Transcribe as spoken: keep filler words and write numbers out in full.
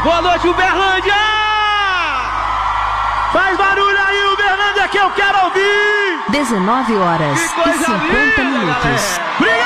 Boa noite, Uberlândia! Faz barulho aí, Uberlândia, que eu quero ouvir! dezenove horas e cinquenta minutos. Galera.